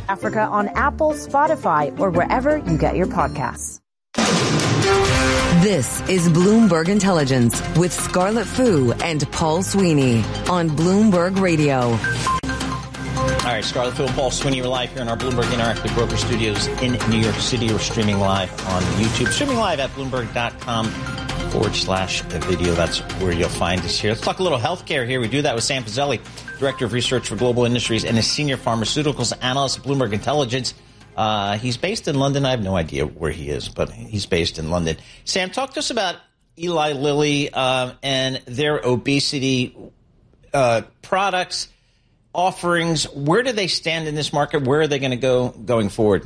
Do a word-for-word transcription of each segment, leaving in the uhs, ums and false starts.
Africa on Apple, Spotify, or wherever you get your podcasts. This is Bloomberg Intelligence with Scarlett Fu and Paul Sweeney on Bloomberg Radio. All right, Scarlett Fu and Paul Sweeney are live here in our Bloomberg Interactive Broker Studios in New York City. We're streaming live on YouTube. Streaming live at Bloomberg.com forward slash video. That's where you'll find us here. Let's talk a little healthcare here. We do that with Sam Fazeli, Director of Research for Global Industries and a Senior Pharmaceuticals Analyst at Bloomberg Intelligence. Uh, he's based in London. I have no idea where he is, but he's based in London. Sam, talk to us about Eli Lilly uh, and their obesity uh, products, offerings. Where do they stand in this market? Where are they going to go going forward?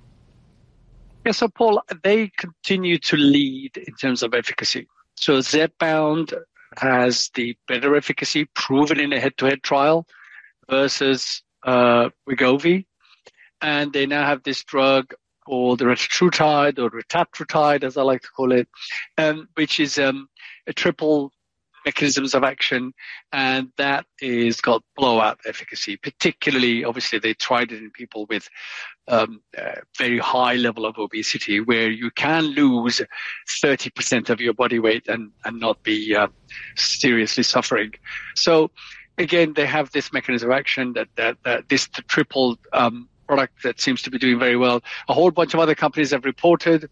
Yeah, so Paul, they continue to lead in terms of efficacy. So Zepbound has the better efficacy proven in a head-to-head trial versus uh, Wegovy. And they now have this drug called retatrutide or retatrutide, as I like to call it, um, which is um, a triple mechanisms of action, and that is got blowout efficacy. Particularly, obviously, they tried it in people with um, a very high level of obesity, where you can lose thirty percent of your body weight and, and not be uh, seriously suffering. So, again, they have this mechanism of action that, that, that this triple um, product that seems to be doing very well. A whole bunch of other companies have reported,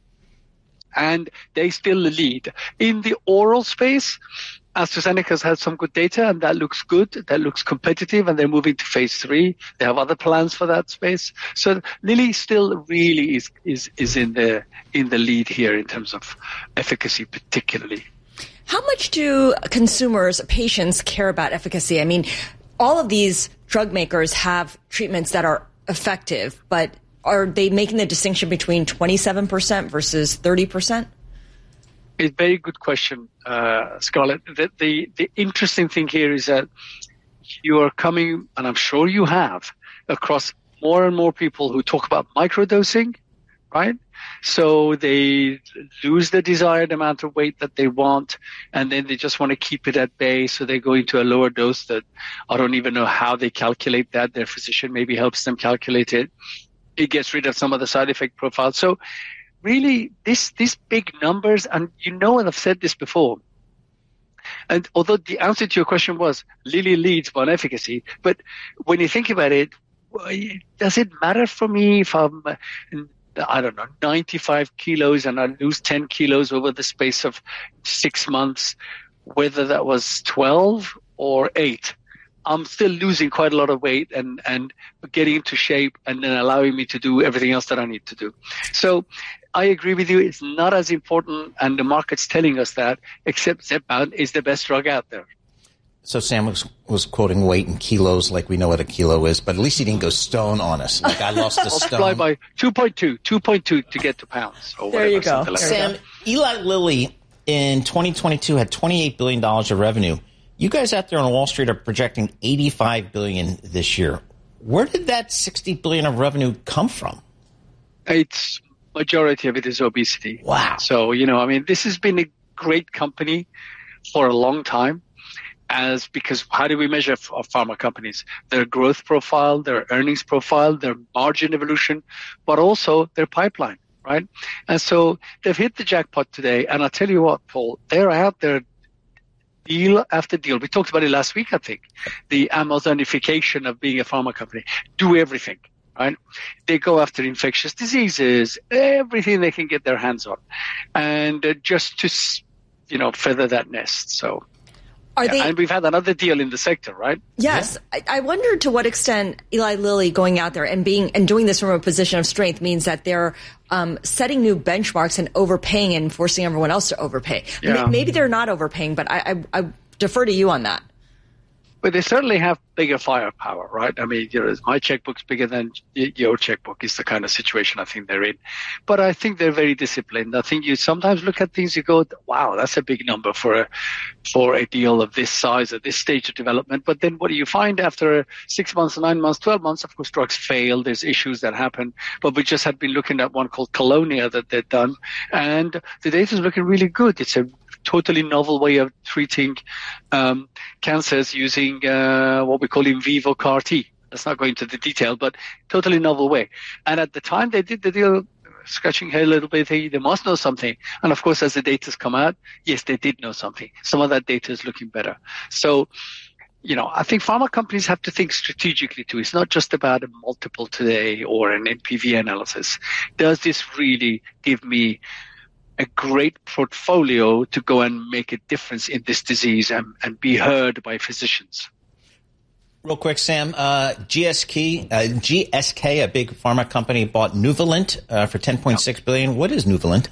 and they still lead. In the oral space, AstraZeneca's had some good data, and that looks good. That looks competitive, and they're moving to phase three. They have other plans for that space. So Lilly still really is is is in the in the lead here in terms of efficacy, particularly. How much do consumers, patients, care about efficacy? I mean, all of these drug makers have treatments that are effective, but are they making the distinction between twenty-seven percent versus thirty percent? It's a very good question, uh, Scarlett. The, the, the interesting thing here is that you are coming, and I'm sure you have, across more and more people who talk about microdosing, right? So they lose the desired amount of weight that they want, and then they just want to keep it at bay, so they go into a lower dose that I don't even know how they calculate that. Their physician maybe helps them calculate it. It gets rid of some of the side effect profiles. So really, this these big numbers, and you know, and I've said this before, and although the answer to your question was Lilly leads on efficacy, but when you think about it, does it matter for me if I'm, I don't know, ninety-five kilos and I lose ten kilos over the space of six months, whether that was twelve or eight? I'm still losing quite a lot of weight and, and getting into shape, and then allowing me to do everything else that I need to do. So I agree with you. It's not as important, and the market's telling us that, except Zepbound is the best drug out there. So Sam was, was quoting weight in kilos like we know what a kilo is, but at least he didn't go stone on us. Like I lost a stone. Multiply by two point two, two point two to get to pounds. Or there whatever, you go. Like Sam, that. Eli Lilly in twenty twenty-two had twenty-eight billion dollars of revenue. You guys out there on Wall Street are projecting eighty-five billion dollars this year. Where did that sixty billion dollars of revenue come from? It's majority of it is obesity. Wow. So, you know, I mean, this has been a great company for a long time, as because how do we measure f- pharma companies? Their growth profile, their earnings profile, their margin evolution, but also their pipeline, right? And so they've hit the jackpot today. And I'll tell you what, Paul, they're out there deal after deal. We talked about it last week, I think. The Amazonification of being a pharma company. Do everything, right? They go after infectious diseases, everything they can get their hands on, and uh, just to, you know, feather that nest. So, Are yeah, they? And we've had another deal in the sector, right? Yes, yeah. I, I wonder to what extent Eli Lilly going out there and being and doing this from a position of strength means that they're um, setting new benchmarks and overpaying and forcing everyone else to overpay. Yeah. M- maybe they're not overpaying, but I, I, I defer to you on that. But they certainly have bigger firepower, right? I mean, you know, my checkbook's bigger than your checkbook is the kind of situation I think they're in. But I think they're very disciplined. I think you sometimes look at things, you go, wow, that's a big number for a, for a deal of this size at this stage of development. But then what do you find after six months, nine months, twelve months? Of course, drugs fail. There's issues that happen. But we just had been looking at one called Colonia that they've done. And the data is looking really good. It's a totally novel way of treating um, cancers using uh, what we call in vivo C A R T, Let's not go into the detail, but totally novel way. And at the time they did the deal, scratching head a little bit, hey, they must know something. And of course, as the data's come out, yes, they did know something. Some of that data is looking better. So, you know, I think pharma companies have to think strategically too. It's not just about a multiple today or an N P V analysis. Does this really give me a great portfolio to go and make a difference in this disease and, and be heard by physicians? Real quick, Sam, uh, G S K, uh, G S K, a big pharma company, bought Nuvalent uh, for ten point six billion dollars. What is Nuvalent?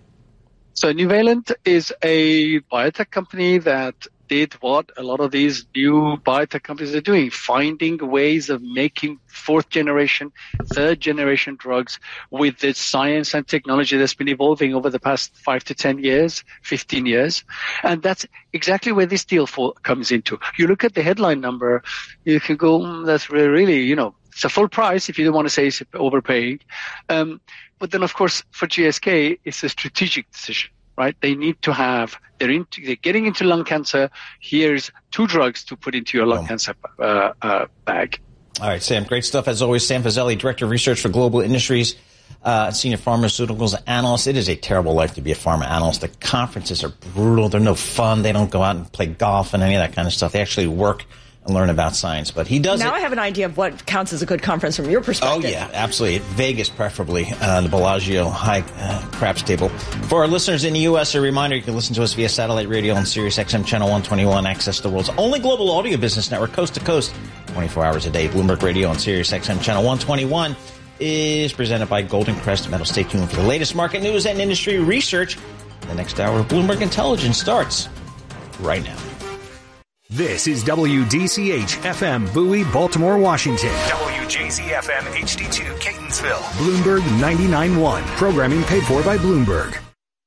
So Nuvalent is a biotech company that did what a lot of these new biotech companies are doing, finding ways of making fourth generation, third generation drugs with the science and technology that's been evolving over the past five to ten years, fifteen years. And that's exactly where this deal for, comes into. You look at the headline number, you can go, mm, that's really, really, you know, it's a full price if you don't want to say it's overpaying. Um, but then, of course, for G S K, it's a strategic decision. Right? They need to have, they're, into, they're getting into lung cancer. Here's two drugs to put into your lung oh. cancer uh, uh, bag. All right, Sam. Great stuff as always. Sam Fazeli, Director of Research for Global Industries, uh, Senior Pharmaceuticals Analyst. It is a terrible life to be a pharma analyst. The conferences are brutal. They're no fun. They don't go out and play golf and any of that kind of stuff. They actually work and learn about science. But he does Now it. I have an idea of what counts as a good conference from your perspective. Oh, yeah, absolutely. Vegas, preferably, uh, the Bellagio high uh, craps table. For our listeners in the U S, a reminder, you can listen to us via satellite radio on Sirius X M Channel one twenty-one, access the world's only global audio business network, coast to coast, twenty-four hours a day. Bloomberg Radio on Sirius X M Channel one twenty-one is presented by Golden Crest Metal. Stay tuned for the latest market news and industry research. The next hour of Bloomberg Intelligence starts right now. This is W D C H F M Bowie, Baltimore, Washington. W J Z F M H D two Catonsville. Bloomberg ninety-nine point one. Programming paid for by Bloomberg.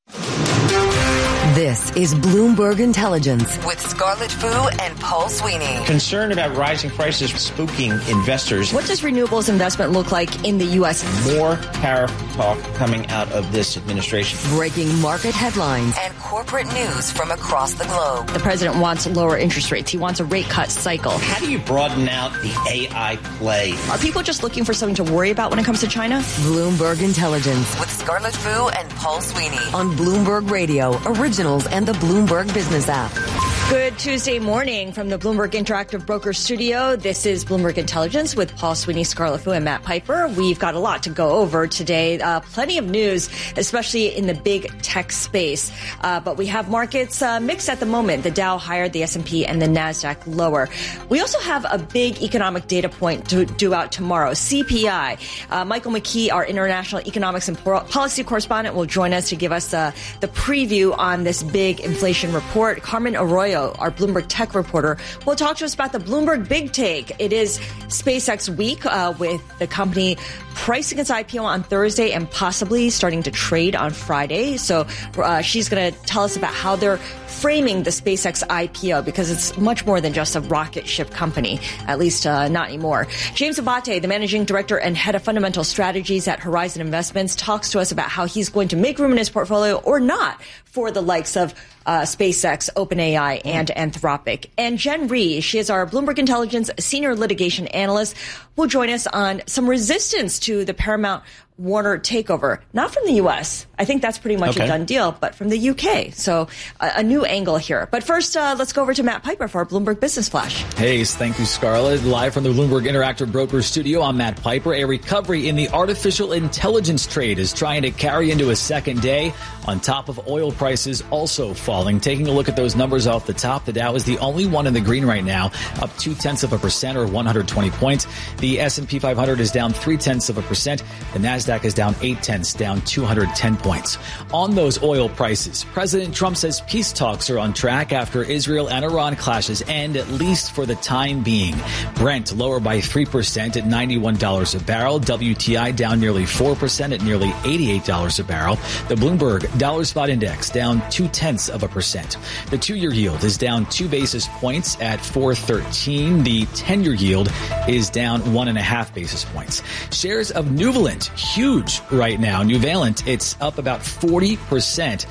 This is Bloomberg Intelligence with Scarlett Fu and Paul Sweeney. Concern about rising prices spooking investors. What does renewables investment look like in the U S? More tariff talk coming out of this administration. Breaking market headlines and corporate news from across the globe. The president wants lower interest rates. He wants a rate cut cycle. How do you broaden out the A I play? Are people just looking for something to worry about when it comes to China? Bloomberg Intelligence with Scarlett Fu and Paul Sweeney on Bloomberg Radio, Originals and the Bloomberg Business app. Good Tuesday morning from the Bloomberg Interactive Broker Studio. This is Bloomberg Intelligence with Paul Sweeney, Scarlett Fu, and Matt Piper. We've got a lot to go over today. Uh, plenty of news, especially in the big tech space. Uh, but we have markets uh, mixed at the moment. The Dow higher, the S and P, and the NASDAQ lower. We also have a big economic data point to due out tomorrow, C P I. Uh, Michael McKee, our international economics and policy correspondent, will join us to give us uh, the preview on this big inflation report. Carmen Arroyo, our Bloomberg tech reporter, will talk to us about the Bloomberg Big Take. It is SpaceX week uh, with the company pricing its I P O on Thursday and possibly starting to trade on Friday. So uh, she's going to tell us about how they're framing the SpaceX I P O, because it's much more than just a rocket ship company, at least uh, not anymore. James Abate, the managing director and head of fundamental strategies at Horizon Investments, talks to us about how he's going to make room in his portfolio or not for the likes of uh, SpaceX, OpenAI, and Anthropic. And Jen Rhee, she is our Bloomberg Intelligence senior litigation analyst, will join us on some resistance to the Paramount Warner takeover, not from the U S. I think that's pretty much okay. a done deal, but from the U K. So a, a new angle here. But first, uh, let's go over to Matt Piper for our Bloomberg Business Flash. Hey, thank you, Scarlett. Live from the Bloomberg Interactive Broker Studio, I'm Matt Piper. A recovery in the artificial intelligence trade is trying to carry into a second day on top of oil prices also falling. Taking a look at those numbers off the top, the Dow is the only one in the green right now, up two tenths of a percent or one hundred twenty points. The S and P five hundred is down three tenths of a percent. The NASDAQ is down eight tenths, down two hundred ten points. On those oil prices, President Trump says peace talks are on track after Israel and Iran clashes end, at least for the time being. Brent lower by three percent at ninety-one dollars a barrel. W T I down nearly four percent at nearly eighty-eight dollars a barrel. The Bloomberg Dollar Spot Index down two tenths of a percent. The two-year yield is down two basis points at four thirteen. The ten-year yield is down one and a half basis points. Shares of Nuvalent, huge right now. Nuvalent, it's up about forty percent.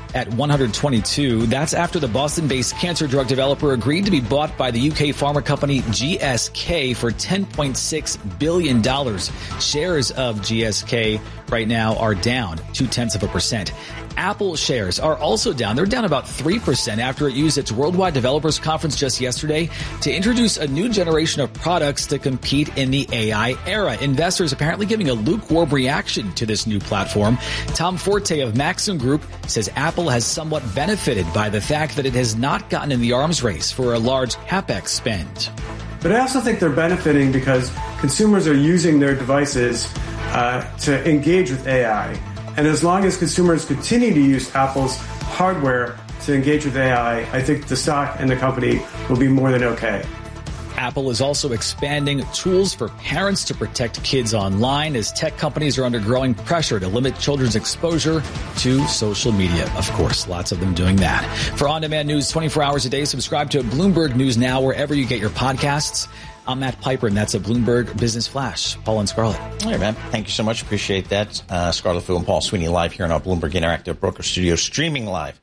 at one hundred twenty-two. That's after the Boston-based cancer drug developer agreed to be bought by the U K pharma company G S K for ten point six billion dollars. Shares of G S K right now are down two-tenths of a percent. Apple shares are also down. They're down about three percent after it used its Worldwide Developers Conference just yesterday to introduce a new generation of products to compete in the A I era. Investors apparently giving a lukewarm reaction to this new platform. Tom Forte of Maxim Group says Apple has somewhat benefited by the fact that it has not gotten in the arms race for a large CapEx spend. But I also think they're benefiting because consumers are using their devices uh, to engage with A I. And as long as consumers continue to use Apple's hardware to engage with A I, I think the stock and the company will be more than okay. Apple is also expanding tools for parents to protect kids online as tech companies are under growing pressure to limit children's exposure to social media. Of course, lots of them doing that. For on-demand news twenty-four hours a day, subscribe to Bloomberg News Now wherever you get your podcasts. I'm Matt Piper, and that's a Bloomberg Business Flash. Paul and Scarlett. All right, man. Thank you so much. Appreciate that. Uh, Scarlett Fu and Paul Sweeney live here in our Bloomberg Interactive Broker Studio, streaming live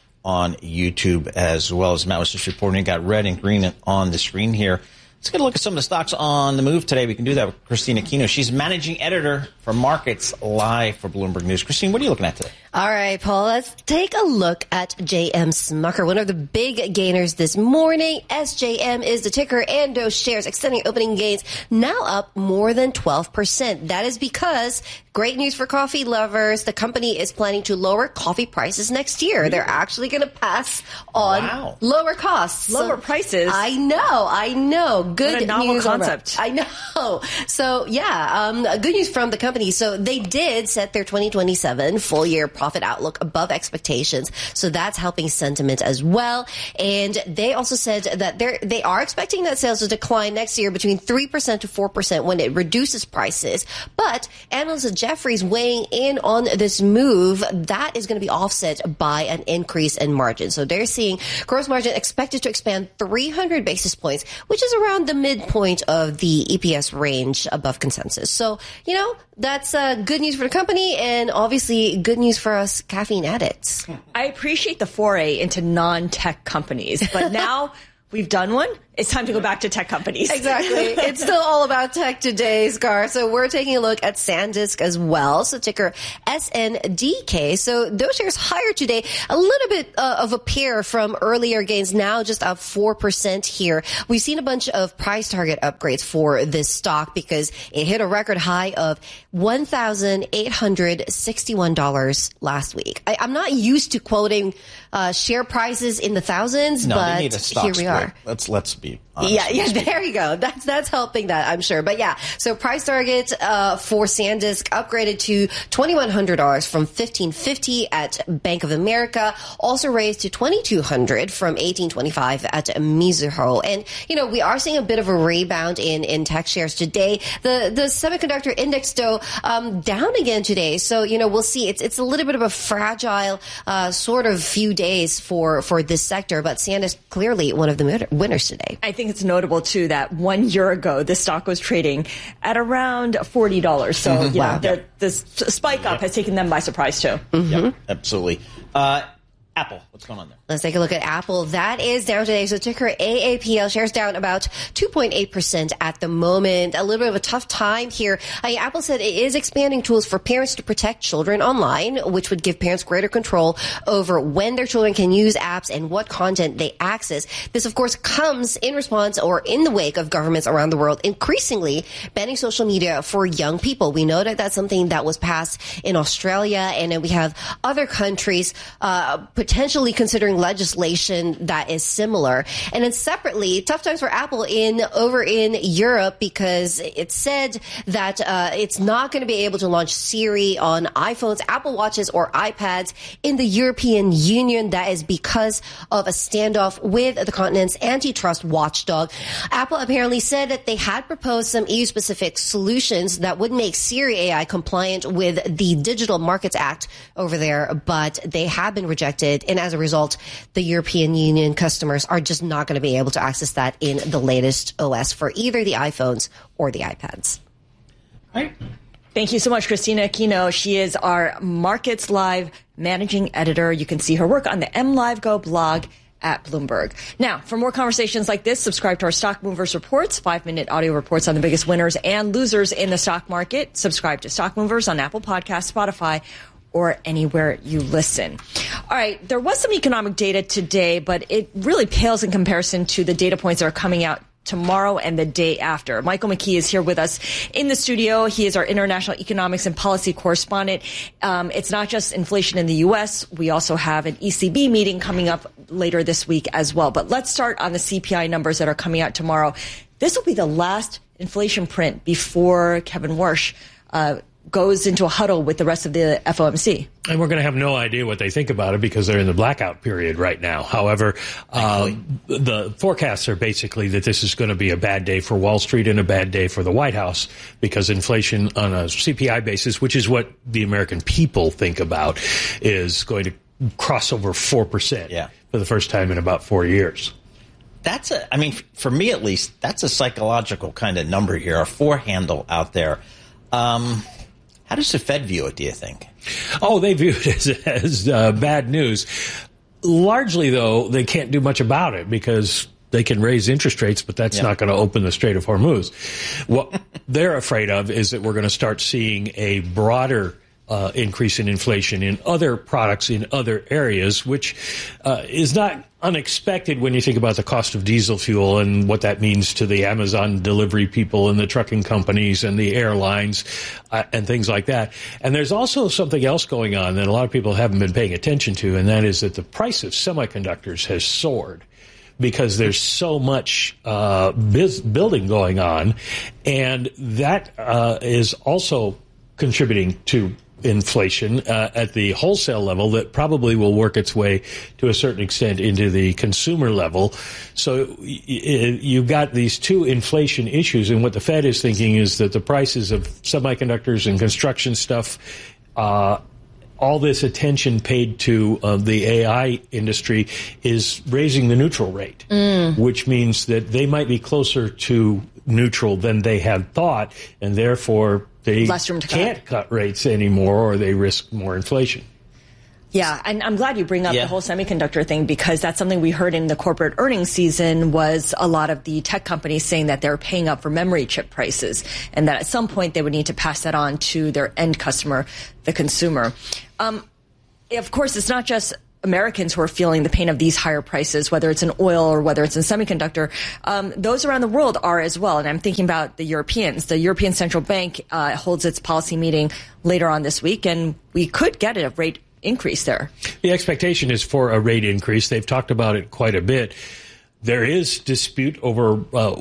on YouTube as well. As Matt was just reporting, you got red and green on the screen here. Let's get a look at some of the stocks on the move today. We can do that with Christina Aquino. She's managing editor for Markets Live for Bloomberg News. Christine, what are you looking at today? All right, Paul, let's take a look at J M Smucker, one of the big gainers this morning. S J M is the ticker, and those shares extending opening gains now up more than twelve percent. That is because, great news for coffee lovers, the company is planning to lower coffee prices next year. They're actually going to pass on wow. lower costs. Lower so, prices. I know, I know. Good what a novel news. concept. I know. So, yeah, um, good news from the company. So they did set their twenty twenty-seven full year profit outlook above expectations. So that's helping sentiment as well. And they also said that they're, they are expecting net sales to decline next year between three percent to four percent when it reduces prices. But analysts at Jefferies weighing in on this move, that is going to be offset by an increase in margin. So they're seeing gross margin expected to expand three hundred basis points, which is around the midpoint of the E P S range above consensus. So, you know, that's uh, good news for the company and obviously good news for us caffeine addicts. I appreciate the foray into non-tech companies, but now we've done one. It's time to go back to tech companies. Exactly. It's still all about tech today, Scar. So we're taking a look at SanDisk as well. So ticker S N D K. So those shares higher today, a little bit uh, of a pair from earlier gains, now just up four percent here. We've seen a bunch of price target upgrades for this stock because it hit a record high of one thousand eight hundred sixty-one dollars last week. I, I'm not used to quoting uh, share prices in the thousands, no, but they need a stock here we split. are. Let's, let's be honest. Yeah, yeah, there you go. That's that's helping that, I'm sure. But yeah, so price target uh, for SanDisk upgraded to twenty-one hundred dollars from fifteen fifty at Bank of America, also raised to twenty-two hundred from eighteen twenty-five at Mizuho. And, you know, we are seeing a bit of a rebound in, in tech shares today. The the semiconductor index, though, um, down again today. So, you know, we'll see. It's it's a little bit of a fragile uh, sort of few days for, for this sector, but SanDisk clearly one of the winners today. I think it's notable, too, that one year ago, this stock was trading at around forty dollars. So, mm-hmm. yeah, wow. the, the spike up has taken them by surprise, too. Mm-hmm. Yep, absolutely. Uh, Apple, what's going on there? Let's take a look at Apple. That is down today. So ticker A A P L shares down about two point eight percent at the moment. A little bit of a tough time here. Uh, Apple said it is expanding tools for parents to protect children online, which would give parents greater control over when their children can use apps and what content they access. This, of course, comes in response or in the wake of governments around the world increasingly banning social media for young people. We know that that's something that was passed in Australia, and then we have other countries uh potentially considering legislation that is similar. And then separately, tough times for Apple in over in Europe because it said that uh, it's not going to be able to launch Siri on iPhones, Apple Watches, or iPads in the European Union. That is because of a standoff with the continent's antitrust watchdog. Apple apparently said that they had proposed some E U-specific solutions that would make Siri A I compliant with the Digital Markets Act over there, but they have been rejected. And as a result, the European Union customers are just not going to be able to access that in the latest O S for either the iPhones or the iPads. All right. Thank you so much, Christina Aquino. She is our Markets Live managing editor. You can see her work on the M Live Go blog at Bloomberg. Now, for more conversations like this, subscribe to our Stock Movers Reports, five-minute audio reports on the biggest winners and losers in the stock market. Subscribe to Stock Movers on Apple Podcasts, Spotify, or anywhere you listen. All right, there was some economic data today, but it really pales in comparison to the data points that are coming out tomorrow and the day after. Michael McKee is here with us in the studio. He is our international economics and policy correspondent. Um, it's not just inflation in the U S. We also have an E C B meeting coming up later this week as well. But let's start on the C P I numbers that are coming out tomorrow. This will be the last inflation print before Kevin Warsh uh, goes into a huddle with the rest of the F O M C. And we're going to have no idea what they think about it because they're in the blackout period right now. However, uh, the forecasts are basically that this is going to be a bad day for Wall Street and a bad day for the White House because inflation on a C P I basis, which is what the American people think about, is going to cross over four percent yeah. for the first time in about four years. That's a, I mean, for me at least, that's a psychological kind of number here, a four handle out there. Um, How does the Fed view it, do you think? Oh, they view it as, as uh, bad news. Largely, though, they can't do much about it because they can raise interest rates, but that's yeah. not going to open the Strait of Hormuz. What they're afraid of is that we're going to start seeing a broader uh, increase in inflation in other products in other areas, which uh, is not unexpected when you think about the cost of diesel fuel and what that means to the Amazon delivery people and the trucking companies and the airlines uh, and things like that. And there's also something else going on that a lot of people haven't been paying attention to, and that is that the price of semiconductors has soared because there's so much uh, biz- building going on, and that uh, is also contributing to inflation uh, at the wholesale level that probably will work its way to a certain extent into the consumer level. So y- y- you've got these two inflation issues, and what the Fed is thinking is that the prices of semiconductors and construction stuff, uh, all this attention paid to uh, the A I industry is raising the neutral rate, mm. which means that they might be closer to neutral than they had thought, and therefore they can't cut. cut rates anymore, or they risk more inflation. Yeah, and I'm glad you bring up yeah. the whole semiconductor thing, because that's something we heard in the corporate earnings season was a lot of the tech companies saying that they're paying up for memory chip prices and that at some point they would need to pass that on to their end customer, the consumer. Um, of course, it's not just Americans who are feeling the pain of these higher prices, whether it's in oil or whether it's in semiconductor. Um, those around the world are as well. And I'm thinking about the Europeans. The European Central Bank uh, holds its policy meeting later on this week, and we could get a rate increase there. The expectation is for a rate increase. They've talked about it quite a bit. There is dispute over uh,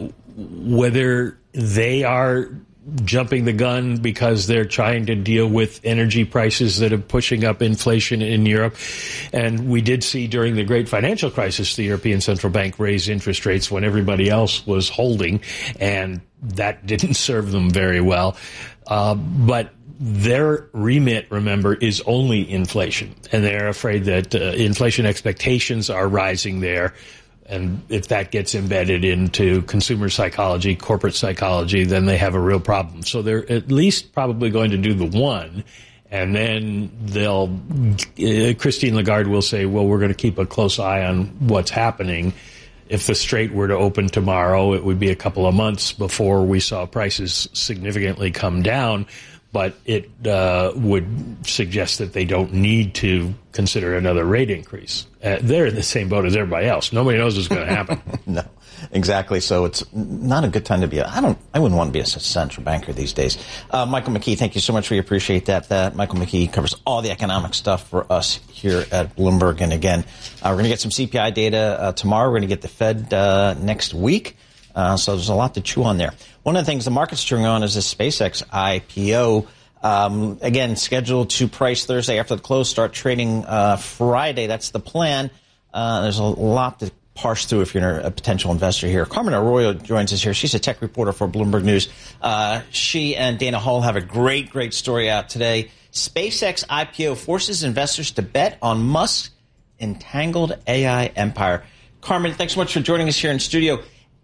whether they are jumping the gun because they're trying to deal with energy prices that are pushing up inflation in Europe. And we did see during the great financial crisis, the European Central Bank raise interest rates when everybody else was holding, and that didn't serve them very well. Uh, but their remit, remember, is only inflation, and they're afraid that uh, inflation expectations are rising there. And if that gets embedded into consumer psychology, corporate psychology, then they have a real problem. So they're at least probably going to do the one, and then they'll, uh, Christine Lagarde will say, well, we're going to keep a close eye on what's happening. If the Strait were to open tomorrow, it would be a couple of months before we saw prices significantly come down. But it uh, would suggest that they don't need to consider another rate increase. Uh, they're in the same boat as everybody else. Nobody knows what's going to happen. No, exactly. So it's not a good time to be. A, I don't. I wouldn't want to be a central banker these days. Uh, Michael McKee, thank you so much. We appreciate that. That Michael McKee covers all the economic stuff for us here at Bloomberg. And again, uh, we're going to get some C P I data uh, tomorrow. We're going to get the Fed uh, next week. Uh, so there's a lot to chew on there. One of the things the market's chewing on is the SpaceX I P O. Um, again, scheduled to price Thursday after the close, start trading uh, Friday. That's the plan. Uh, there's a lot to parse through if you're a potential investor here. Carmen Arroyo joins us here. She's a tech reporter for Bloomberg News. Uh, she and Dana Hall have a great, great story out today. SpaceX I P O forces investors to bet on Musk's entangled A I empire. Carmen, thanks so much for joining us here in studio.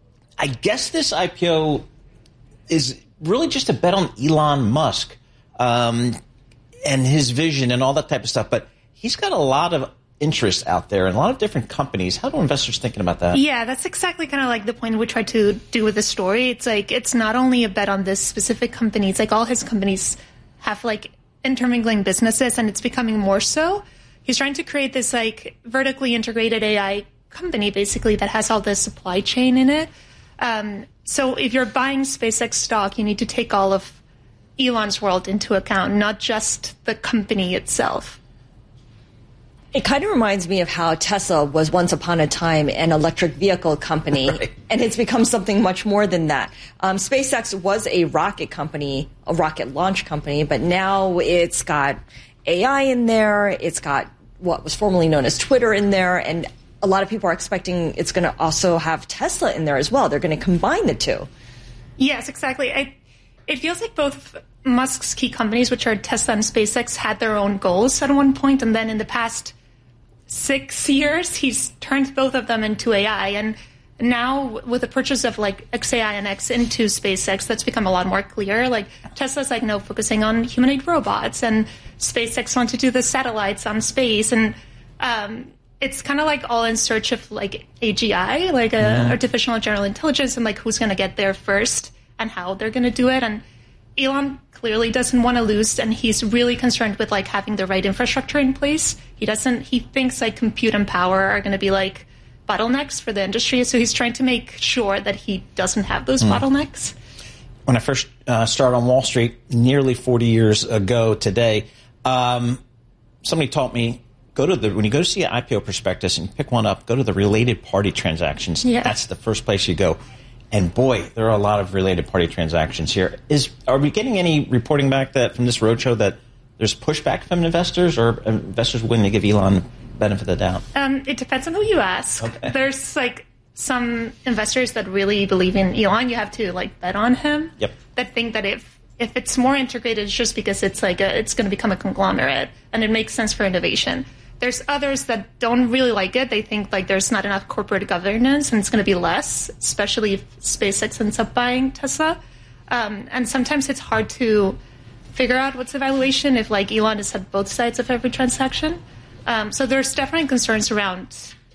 I guess this I P O is really just a bet on Elon Musk um, and his vision and all that type of stuff. But he's got a lot of interest out there and a lot of different companies. How do investors thinking about that? Yeah, that's exactly kind of like the point we tried to do with the story. It's like, it's not only a bet on this specific company. It's like all his companies have like intermingling businesses, and it's becoming more so. He's trying to create this like vertically integrated A I company, basically, that has all the supply chain in it. Um, so if you're buying SpaceX stock, you need to take all of Elon's world into account, not just the company itself. It kind of reminds me of how Tesla was once upon a time an electric vehicle company, right. And it's become something much more than that. Um, SpaceX was a rocket company, a rocket launch company, but now it's got A I in there. It's got what was formerly known as Twitter in there, and a lot of people are expecting it's going to also have Tesla in there as well. They're going to combine the two. Yes, exactly. I, it feels like both Musk's key companies, which are Tesla and SpaceX, had their own goals at one point, and then in the past six years, he's turned both of them into A I. And now with the purchase of like X A I and X into SpaceX, that's become a lot more clear. Like Tesla's like, no, focusing on humanoid robots, and SpaceX wants to do the satellites on space. And um, it's kind of like all in search of like A G I, like a yeah. artificial general intelligence, and like who's going to get there first and how they're going to do it. And Elon clearly doesn't want to lose, and he's really concerned with like having the right infrastructure in place. He doesn't. He thinks like compute and power are going to be like bottlenecks for the industry, so he's trying to make sure that he doesn't have those mm. bottlenecks. When I first uh, started on Wall Street nearly forty years ago today, um, somebody taught me go to the when you go to see an I P O prospectus and you pick one up, go to the related party transactions. Yeah. That's the first place you go. And boy, there are a lot of related party transactions here. Is are we getting any reporting back that from this roadshow that there's pushback from investors, or investors willing to give Elon benefit of the doubt? Um, it depends on who you ask. Okay. There's like some investors that really believe in Elon. You have to like bet on him. Yep. That think that if if it's more integrated, it's just because it's like a, it's going to become a conglomerate and it makes sense for innovation. There's others that don't really like it. They think like there's not enough corporate governance and it's going to be less, especially if SpaceX ends up buying Tesla. Um, and sometimes it's hard to figure out what's the valuation if like Elon is at both sides of every transaction. Um, so there's definitely concerns around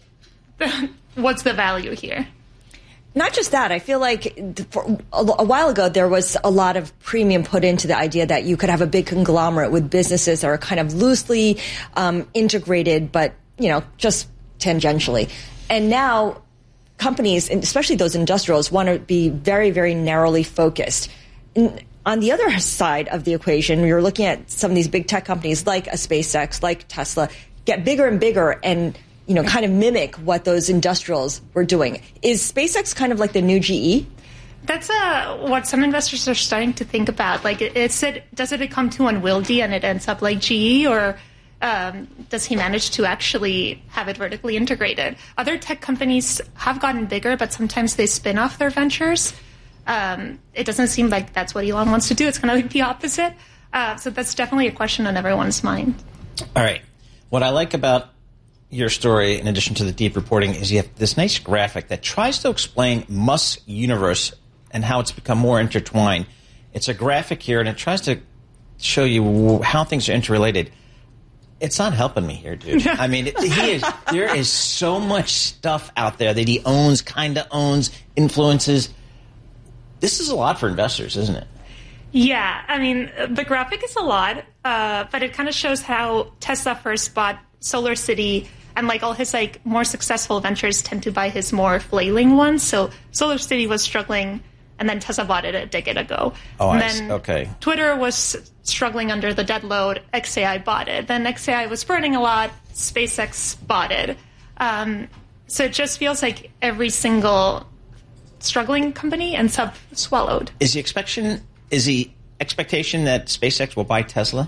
the, what's the value here. Not just that. I feel like for a while ago there was a lot of premium put into the idea that you could have a big conglomerate with businesses that are kind of loosely um, integrated, but you know, just tangentially. And now companies, especially those industrials, want to be very, very narrowly focused. And on the other side of the equation, you're looking at some of these big tech companies like a SpaceX, like Tesla, get bigger and bigger and you know, kind of mimic what those industrials were doing. Is SpaceX kind of like the new G E? That's uh, what some investors are starting to think about. Like, is it, does it become too unwieldy and it ends up like G E, or um, does he manage to actually have it vertically integrated? Other tech companies have gotten bigger, but sometimes they spin off their ventures. Um, it doesn't seem like that's what Elon wants to do. It's kind of like the opposite. Uh, so that's definitely a question on everyone's mind. All right. What I like about your story, in addition to the deep reporting, is you have this nice graphic that tries to explain Musk's universe and how it's become more intertwined. It's a graphic here, and it tries to show you how things are interrelated. It's not helping me here, dude. I mean, it, he is. There is so much stuff out there that he owns, kind of owns, influences. This is a lot for investors, isn't it? Yeah, I mean, the graphic is a lot, uh, but it kind of shows how Tesla first bought Solar City. And like all his like more successful ventures tend to buy his more flailing ones. So Solar City was struggling, and then Tesla bought it a decade ago. Oh, and I then see. Okay. Twitter was struggling under the dead load. X A I bought it. Then X A I was burning a lot. SpaceX bought it. Um, so it just feels like every single struggling company ends up swallowed. Is the expectation is the expectation that SpaceX will buy Tesla?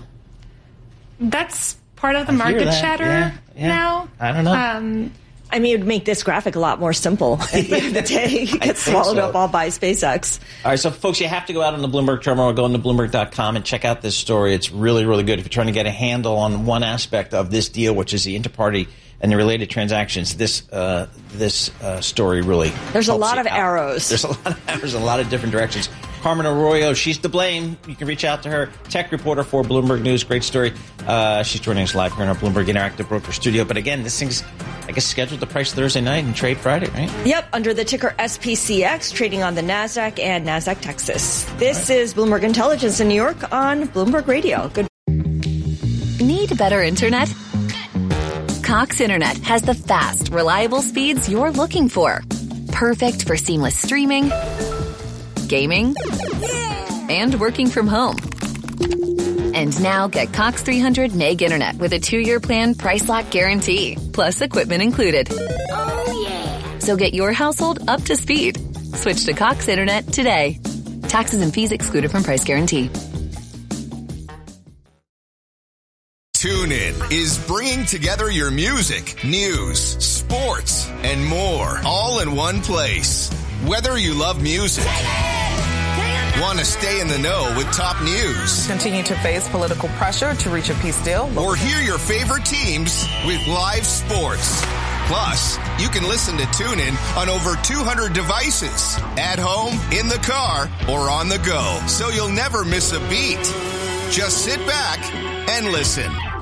That's part of the I market that. chatter yeah, yeah. now. I don't know. Um, I mean, it would make this graphic a lot more simple at the end of the day. It gets swallowed so. up all by SpaceX. All right, so folks, you have to go out on the Bloomberg terminal or go into Bloomberg dot com and check out this story. It's really, really good. If you're trying to get a handle on one aspect of this deal, which is the interparty and the related transactions, this uh, this uh, story really There's a lot of out. arrows. There's a lot of arrows in a lot of different directions. Carmen Arroyo. She's to blame. You can reach out to her. Tech reporter for Bloomberg News. Great story. Uh, she's joining us live here in our Bloomberg Interactive Broker Studio. But again, this thing's, I guess, scheduled to price Thursday night and trade Friday, right? Yep, under the ticker S P C X, trading on the NASDAQ and NASDAQ Texas. This right. is Bloomberg Intelligence in New York on Bloomberg Radio. Good. Need better internet? Cox Internet has the fast, reliable speeds you're looking for. Perfect for seamless streaming, gaming, and working from home. And now get Cox three hundred meg internet with a two-year plan price lock guarantee, plus equipment included. Oh, yeah. So get your household up to speed. Switch to Cox Internet today. Taxes and fees excluded from price guarantee. TuneIn is bringing together your music, news, sports, and more, all in one place. Whether you love music, want to stay in the know with top news, continue to face political pressure to reach a peace deal, or hear your favorite teams with live sports. Plus, you can listen to TuneIn on over two hundred devices, at home, in the car, or on the go, so you'll never miss a beat. Just sit back and listen.